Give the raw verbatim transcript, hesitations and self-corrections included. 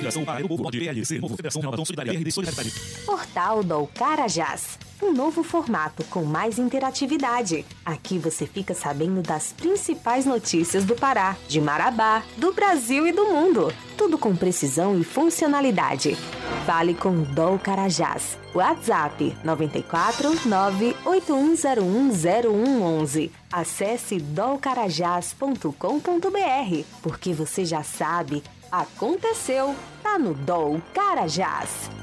Federação Paraíba do Povo, P L C, Novo, Federação Real, Solidariedade, R D, Solidariedade. Portal do Carajás. Um novo formato com mais interatividade. Aqui você fica sabendo das principais notícias do Pará, de Marabá, do Brasil e do mundo. Tudo com precisão e funcionalidade. Fale com Dol Carajás. WhatsApp nove quatro nove oito um zero um zero um um um. Acesse dol carajás ponto com ponto b r, porque você já sabe, aconteceu, tá no Dol Carajás.